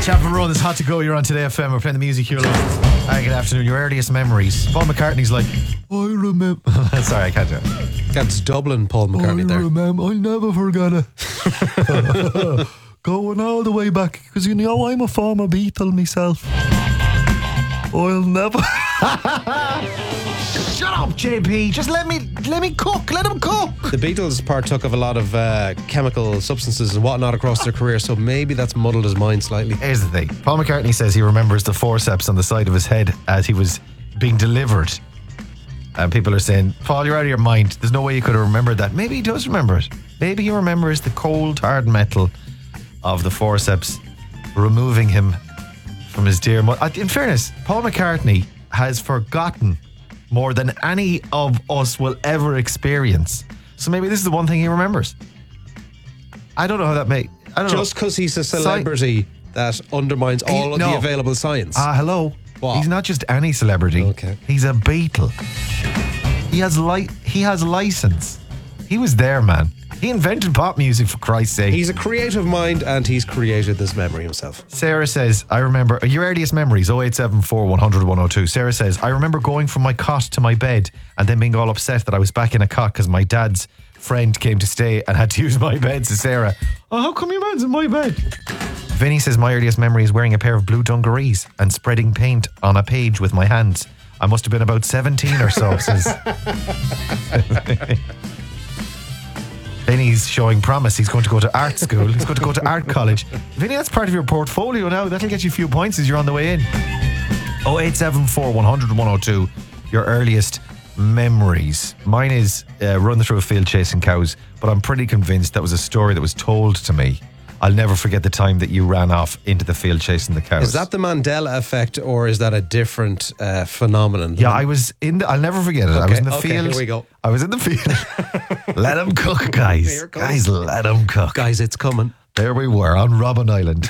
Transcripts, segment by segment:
Chapman Rowan, it's hot to go. You're on Today FM. We're playing the music you love. Hi, good afternoon. Your earliest memories. Paul McCartney's like, I remember. Sorry, I can't do it. That's Dublin Paul McCartney there. I'll never forget it. Going all the way back, because you know I'm a former Beatle myself. I'll never. Shut up, JP. Just let me cook. Let him cook. The Beatles partook of a lot of chemical substances and whatnot across their career, so maybe that's muddled his mind slightly. Here's the thing. Paul McCartney says he remembers the forceps on the side of his head as he was being delivered. And people are saying, Paul, you're out of your mind. There's no way you could have remembered that. Maybe he does remember it. Maybe he remembers the cold, hard metal of the forceps removing him from his dear mother. In fairness, Paul McCartney has forgotten more than any of us will ever experience. So maybe this is the one thing he remembers. I don't know how that may. I don't know. Just because he's a celebrity that undermines all of the available science. Hello. What? He's not just any celebrity. Okay. He's a Beatle. He has license. He was there, man. He invented pop music, for Christ's sake. He's a creative mind and he's created this memory himself. Sarah says, I remember your earliest memories, 0874 100 102. Sarah says, I remember going from my cot to my bed and then being all upset that I was back in a cot because my dad's friend came to stay and had to use my bed. So Sarah, how come your man's in my bed? Vinny says, my earliest memory is wearing a pair of blue dungarees and spreading paint on a page with my hands. I must have been about 17 or so, says Vinny's showing promise. He's going to go to art school. He's going to go to art college. Vinny, that's part of your portfolio now. That'll get you a few points as you're on the way in. 0874 100 102. Your earliest memories. Mine is run through a field chasing cows, but I'm pretty convinced that was a story that was told to me. I'll never forget the time that you ran off into the field chasing the cows. Is that the Mandela effect or is that a different phenomenon? Yeah, I was in the... I'll never forget it. I was in the field. Here we go. I was in the field. Let them cook, guys. Guys, let them cook. Guys, it's coming. There we were on Robben Island.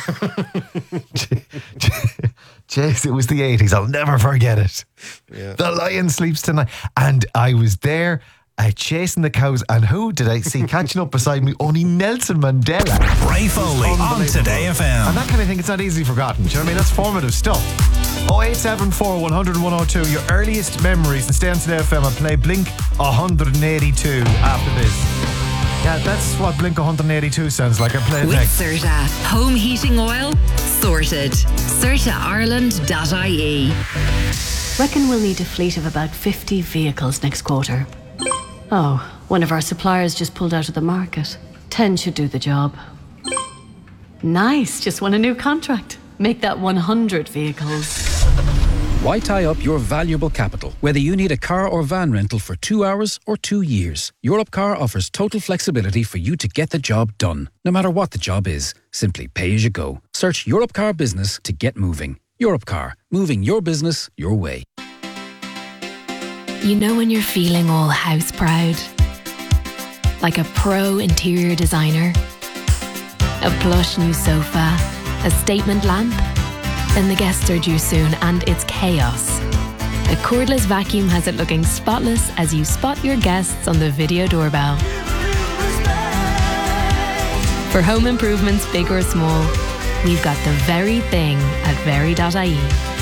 Jeez, it was the 80s. I'll never forget it. Yeah. The lion sleeps tonight. And I was there chasing the cows, and who did I see catching up beside me? Only Nelson Mandela. Ray Foley on Today FM. And that kind of thing, it's not easily forgotten. Do you know what I mean? That's formative stuff. 0874 100 102. Your earliest memories. And stay on Today FM and play Blink 182 after this. Yeah, that's what Blink 182 sounds like. I play it with next. Serta. Home heating oil sorted. CertaIreland.ie. Reckon we'll need a fleet of about 50 vehicles next quarter. Oh, one of our suppliers just pulled out of the market. 10 should do the job. Nice, just won a new contract. Make that 100 vehicles. Why tie up your valuable capital, whether you need a car or van rental for 2 hours or 2 years? Europcar offers total flexibility for you to get the job done. No matter what the job is, simply pay as you go. Search Europcar Business to get moving. Europcar, moving your business your way. You know when you're feeling all house proud? Like a pro interior designer? A plush new sofa? A statement lamp? Then the guests are due soon and it's chaos. A cordless vacuum has it looking spotless as you spot your guests on the video doorbell. For home improvements big or small, we've got the very thing at very.ie.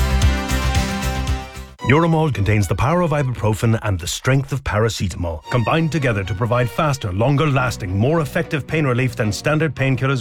Euromol contains the power of ibuprofen and the strength of paracetamol, combined together to provide faster, longer-lasting, more effective pain relief than standard painkillers